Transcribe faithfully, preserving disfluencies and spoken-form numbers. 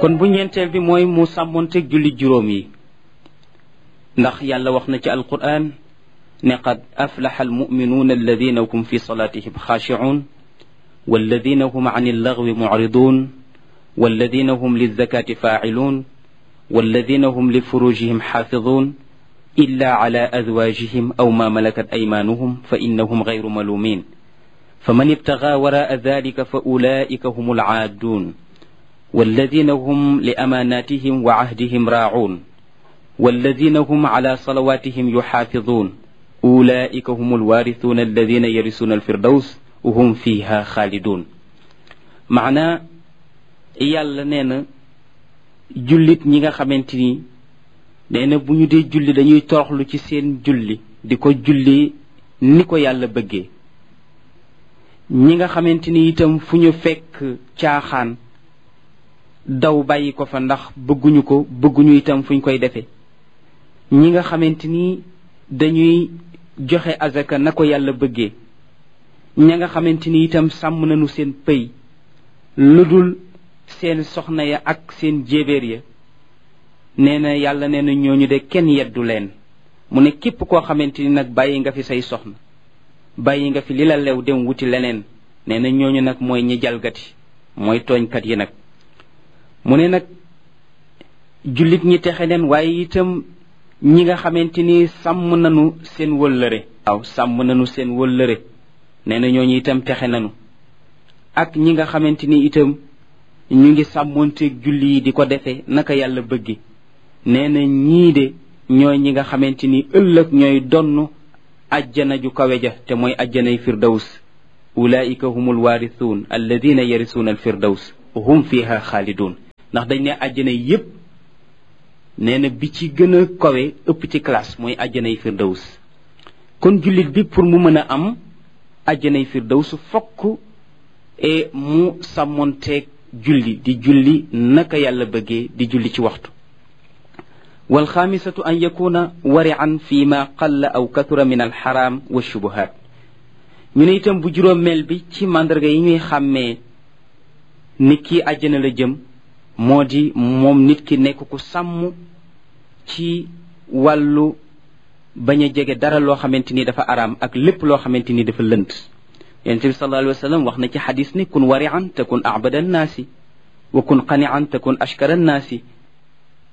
kon bu ñeenteel bi mooy mu sàmmonteeg julli juróom yi ndax yàlla wax na ci alquran ne qad aflaxa almuminuuna alladina hum fi salatihim xaashicuun walladina hum an illagwi mucridun walladina hum lilzakati faaciluun walladina hum lifurujihim xaafidun illa ala azwajihim aw ma malakat aymanuhum fa innahum gayru malumin faman ibtagaa waraa dalika fa ulaika hum alcaadun walladina hum li amaanatihim wa cahdihim raacuun walladina hum ala salawatihim yuxaafidun ulaika hum alwaarisuuna alladina yarisuuna alfirdaws wa hum fiha xaalidun maanaa yàlla nee na jullit ñi nga xamante ni nee na bu ñu dee julli dañuy toroxlu ci seen julli di ko julli ni ko yàlla bëggee ñi nga xamante ni itam fu ñu fekk caaxaan daw bàyyi ko fa ndax bëgguñu ko bëgguñu itam fu ñu koy defee ñi nga xamante ni dañuy joxe azaka na ko yàlla bëggee ña nga xamante ni itam sàmm nañu seen pëy lu dul seen soxna ya ak seen jéebéer ya nee na yàlla nee na ñooñu de kenn yeddu leen mu ne képp koo xamante ni nag bàyyi nga fi say soxna bàyyi nga fi li la lew dem wuti leneen nee na ñooñu nag mooy ñi jalgati mooy tooñkat yi nag mu ne nag jullit ñi texe leen waaye itam ñi nga xamante ni sàmm nañu seen wëllëre waaw sàmm nañu seen wëllëre nee na ñooñu itam texe nañu ak ñi nga xamante ni itam ñu ngi sàmmonteeg julli yi di ko defee naka yàlla bëggi nee na ñii de ñooy ñi nga xamante ni ëllëg ñooy donn ajjana ju kawe ja te mooy ajjanay firdaws ulaika humul waarisuun alladina yarisuuna alfirdaws hum fiha xaalidun ndax dañ ne ajjana yépp nee na bi ci gën a kawe ëpp ci classe mooy ajjanay firdaws kon jullit bi pour mu mën a am ajjanay firdaws fokk e mu sàmmonteeg julli di julli naka yàlla bëggee di julli ci waxtu walxaamisatu an yakuna warian fi ma qalla aw kathura min alxaram wa shubuhat ñu ne itam bu juróomeel bi ci màndarga yi ñuy xàmmee nit ki àjjana la jëm moo di moom nit ki nekk ku sàmm ci wàllu bañ a jege dara loo xamante ni dafa araam ak lépp loo xamante ni dafa lënt yonent bi sallallahu alayhi wa sallam wax na ci xadis ni kun warian takun abada annaasi wa kun qanian takun ashkara annaasi